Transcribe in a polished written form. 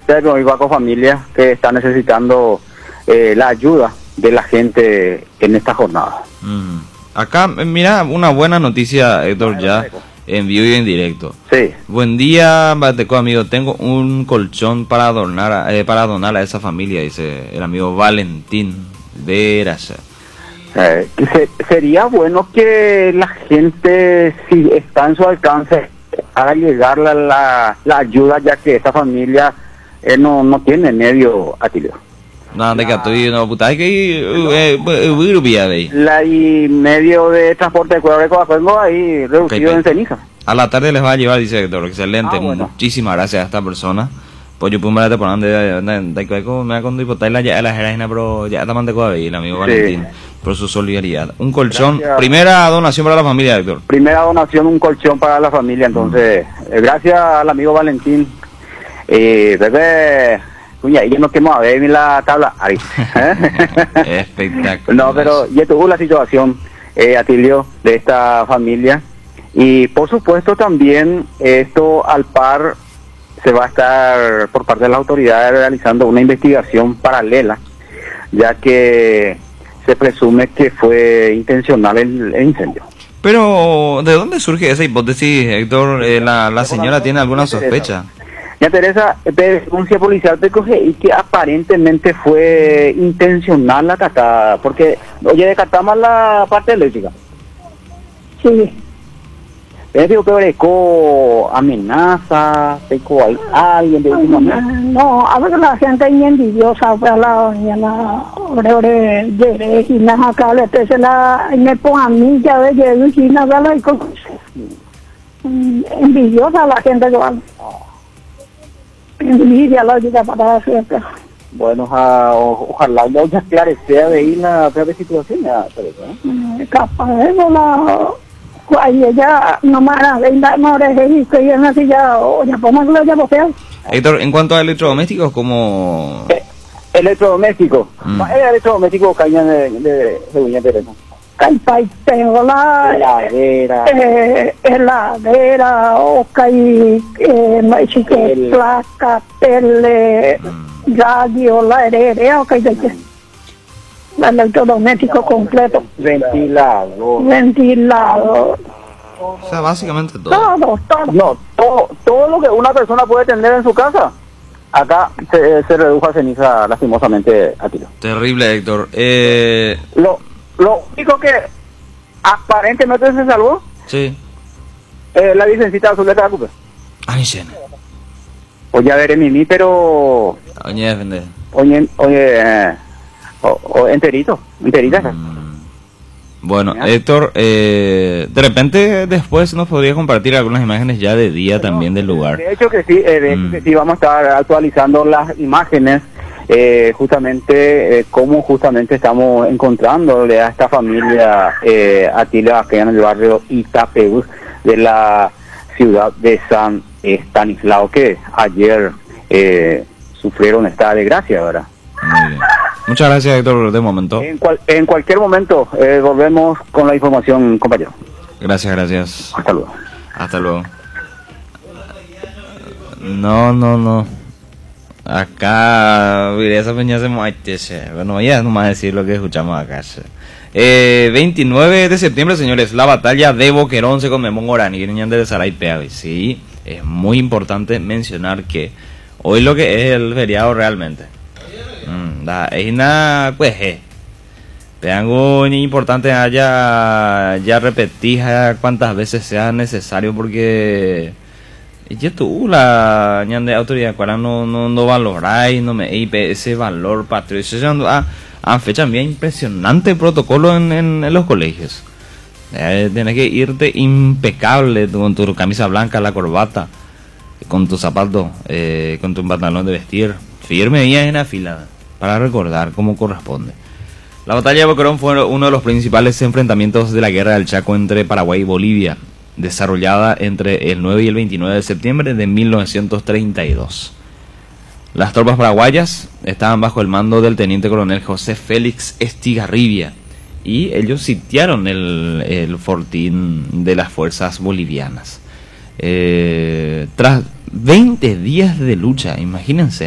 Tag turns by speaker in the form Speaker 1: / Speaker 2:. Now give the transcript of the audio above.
Speaker 1: pero hay varias familias que están necesitando la ayuda de la gente en esta jornada.
Speaker 2: Acá, mira, una buena noticia, Héctor, ya en vivo y en directo.
Speaker 1: Sí.
Speaker 2: Buen día, Bateco, amigo. Tengo un colchón para para donar a esa familia, dice el amigo Valentín de Eracha.
Speaker 1: Sería bueno que la gente, si está en su alcance, haga llegar la ayuda, ya que esta familia no tiene medio, Atilio.
Speaker 2: No, de que estoy, no, puta, hay que ir,
Speaker 1: la y medio de transporte de cuerda de Coahuila ahí reducido en ceniza.
Speaker 2: A la tarde les va a llevar, dice Héctor. Excelente,
Speaker 1: bueno.
Speaker 2: Muchísimas gracias a esta persona. Pues yo puedo por donde me ha contado y la ya la gerina, pero ya está mandando ahí el amigo Valentín por su solidaridad. Un colchón, gracias. Primera donación para la familia, Héctor.
Speaker 1: Primera donación, un colchón para la familia, entonces, gracias al amigo Valentín. Bebé, cuña, ya no quemo a ver en la tabla.
Speaker 2: Espectacular.
Speaker 1: No, pero ya tuvo la situación, Atilio, de esta familia. Y por supuesto también esto al par se va a estar por parte de las autoridades realizando una investigación paralela, ya que se presume que fue intencional el incendio.
Speaker 2: Pero, ¿de dónde surge esa hipótesis, Héctor? ¿La señora tiene alguna sospecha?
Speaker 1: Ya Teresa, denuncia policial y que aparentemente fue intencional la atacada, porque, oye, descartamos la parte eléctrica.
Speaker 3: Sí.
Speaker 1: Digo que recó amenaza, recó alguien de última vez.
Speaker 3: No, a veces la gente es envidiosa, pues la doña, de Gina acá, entonces me pone a mí, ya ve, de Gina, envidiosa la gente que va. Envidia la vida para siempre.
Speaker 1: Bueno, ojalá ya esclarecea de ahí la peor situación, ya,
Speaker 3: capaz de eso ahí ella no me que ya así ya pongo ya bofeo.
Speaker 2: Héctor, en cuanto a electrodomésticos, ¿cómo?
Speaker 1: Electrodoméstico. Electrodoméstico caña de Uña Teresa.
Speaker 3: Tengo la heladera, o placa, tele, radio, la heredera, el electrodoméstico completo. Ventilador.
Speaker 2: O sea, básicamente todo.
Speaker 1: Todo. No, todo lo que una persona puede tener en su casa, acá se redujo a ceniza, lastimosamente, a tiro.
Speaker 2: Terrible, Héctor.
Speaker 1: Lo único que aparentemente se salvó,
Speaker 2: sí,
Speaker 1: la licencita azul de Caracupe.
Speaker 2: Ay, Shene.
Speaker 1: Oye, a ver, Mimi, pero...
Speaker 2: Oye, defender.
Speaker 1: Enterita.
Speaker 2: Bueno, Héctor, de repente después nos podría compartir algunas imágenes ya de día también del lugar.
Speaker 1: De hecho que sí, vamos a estar actualizando las imágenes, cómo justamente estamos encontrándole a esta familia Atila, que en el barrio Itapeús de la ciudad de San Estanislao, que ayer sufrieron esta desgracia, ¿verdad?
Speaker 2: Muy bien. Muchas gracias, Héctor, de momento.
Speaker 1: En cualquier momento volvemos con la información, compañero.
Speaker 2: Gracias.
Speaker 1: Hasta luego.
Speaker 2: Hasta luego. No. Acá, esa peña se muerte. Bueno, ya no más decir lo que escuchamos acá. 29 de septiembre, señores, la batalla de Boquerón se conmemora en Guiñán de Saray Peave. Sí, es muy importante mencionar que hoy lo que es el feriado realmente. Es una, pues, algo importante ya repetir cuantas veces sea necesario, porque ya tú la de autoridad no valoráis, no me ese valor patriótico. A fecha bien impresionante el protocolo en los colegios. Tienes que irte impecable con tu camisa blanca, la corbata, con tus zapatos, con tu pantalón de vestir firme y en la fila para recordar cómo corresponde. La batalla de Boquerón fue uno de los principales enfrentamientos de la guerra del Chaco entre Paraguay y Bolivia, desarrollada entre el 9 y el 29 de septiembre de 1932. Las tropas paraguayas estaban bajo el mando del teniente coronel José Félix Estigarribia y ellos sitiaron el fortín de las fuerzas bolivianas. Tras 20 días de lucha, imagínense.